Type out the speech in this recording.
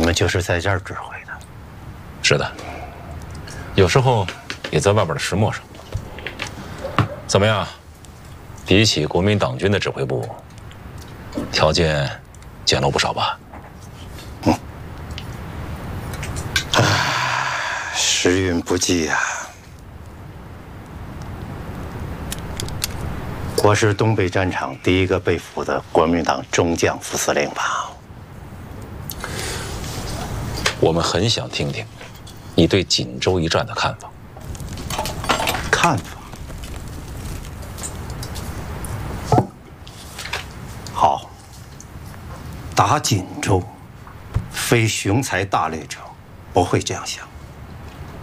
们就是在这儿指挥的。 是的，有时候也在外边的石磨上。怎么样？比起国民党军的指挥部，条件简陋不少吧？ 时运不济啊！我是东北战场第一个被俘的国民党中将副司令吧？ 我们很想听听你对锦州一战的看法。 看法？好，打锦州，非雄才大略者不会这样想。